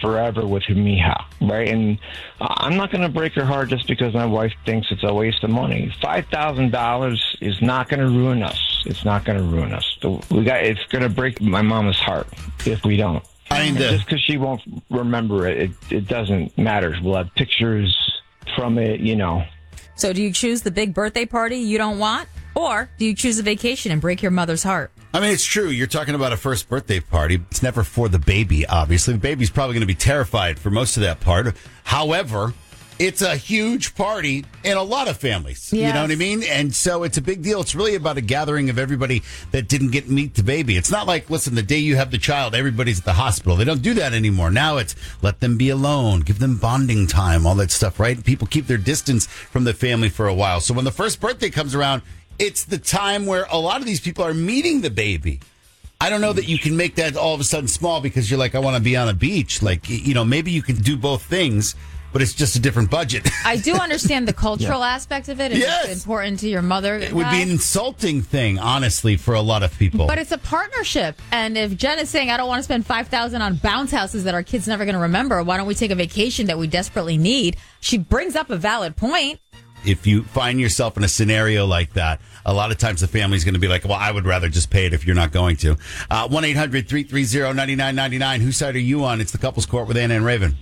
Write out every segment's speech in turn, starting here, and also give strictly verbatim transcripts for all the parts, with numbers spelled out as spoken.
forever with Miha, right? And I'm not going to break her heart just because my wife thinks it's a waste of money. five thousand dollars is not going to ruin us. It's not going to ruin us. We got. It's going to break my mama's heart if we don't. I mean, the- just because she won't remember it, it, it doesn't matter. We'll have pictures from it, you know. So do you choose the big birthday party you don't want? Or do you choose a vacation and break your mother's heart? I mean, it's true. You're talking about a first birthday party. It's never for the baby, obviously. The baby's probably going to be terrified for most of that part. However, it's a huge party in a lot of families. Yes. You know what I mean? And so it's a big deal. It's really about a gathering of everybody that didn't get to meet the baby. It's not like, listen, the day you have the child, everybody's at the hospital. They don't do that anymore. Now it's let them be alone, give them bonding time, all that stuff, right? People keep their distance from the family for a while. So when the first birthday comes around, it's the time where a lot of these people are meeting the baby. I don't know that you can make that all of a sudden small because you're like, I want to be on a beach. Like, you know, maybe you can do both things, but it's just a different budget. I do understand the cultural yeah. aspect of it. It's yes. important to your mother. It would be an insulting thing, honestly, for a lot of people. But it's a partnership. And if Jen is saying, I don't want to spend five thousand dollars on bounce houses that our kid's never going to remember, why don't we take a vacation that we desperately need? She brings up a valid point. If you find yourself in a scenario like that, a lot of times the family's going to be like, well, I would rather just pay it if you're not going to. Uh, one eight hundred three three zero nine nine nine nine. Whose side are you on? It's the Couples Court with Anna and Raven.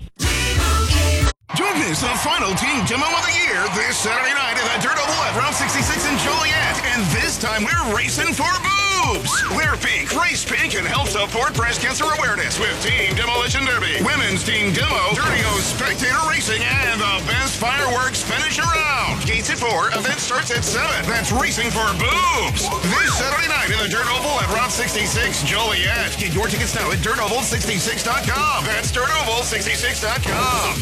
Don't miss the final team demo of the year this Saturday night at the Dirt Oval at Route sixty-six in Joliet. And this time we're racing for boobs. Wear pink, race pink, and help support breast cancer awareness with Team Demolition Derby, Women's Team Demo, Dirty O Spectator Racing, and the best fireworks finish around. Gates at four, event starts at seven. That's racing for boobs. This Saturday night in the Dirt Oval at Route sixty-six Joliet. Get your tickets now at dirt oval sixty-six dot com. That's dirt oval sixty-six dot com.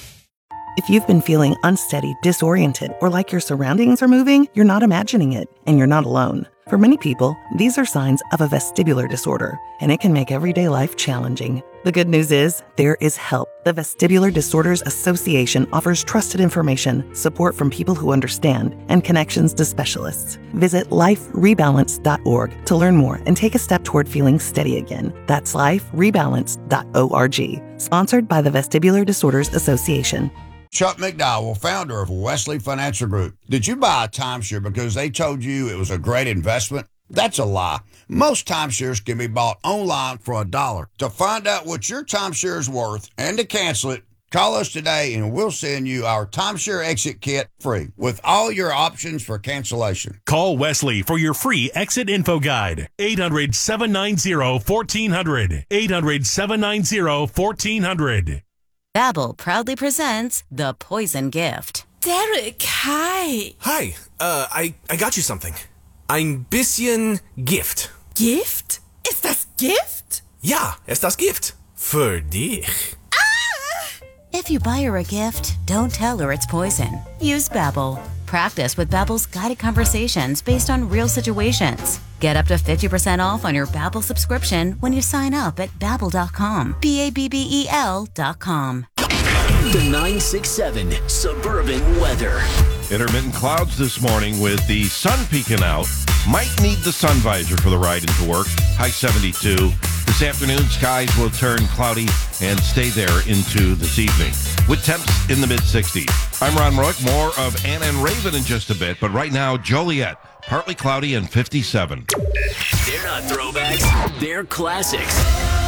If you've been feeling unsteady, disoriented, or like your surroundings are moving, you're not imagining it, and you're not alone. For many people, these are signs of a vestibular disorder, and it can make everyday life challenging. The good news is, there is help. The Vestibular Disorders Association offers trusted information, support from people who understand, and connections to specialists. Visit life rebalance dot org to learn more and take a step toward feeling steady again. That's life rebalance dot org. Sponsored by the Vestibular Disorders Association. Chuck McDowell, founder of Wesley Financial Group. Did you buy a timeshare because they told you it was a great investment? That's a lie. Most timeshares can be bought online for a dollar. To find out what your timeshare is worth and to cancel it, call us today and we'll send you our timeshare exit kit free with all your options for cancellation. Call Wesley for your free exit info guide. eight hundred, seven nine zero, one four zero zero. eight hundred, seven nine zero, one four zero zero. Babbel proudly presents The Poison Gift. Derek, hi. Hi, uh, I, I got you something. Ein bisschen Gift. Gift? Ist das Gift? Ja, ist das Gift. Für dich. Ah! If you buy her a gift, don't tell her it's poison. Use Babbel. Practice with Babbel's guided conversations based on real situations. Get up to fifty percent off on your Babbel subscription when you sign up at babbel dot com. B A B B E L dot com. The nine six seven Suburban Weather. Intermittent clouds this morning with the sun peeking out. Might need the sun visor for the ride into work. High seventy-two. This afternoon, skies will turn cloudy and stay there into this evening, with temps in the mid-sixties. I'm Ron Rook. More of Anna and Raven in just a bit, but right now, Joliet, partly cloudy and fifty-seven. They're not throwbacks, they're classics.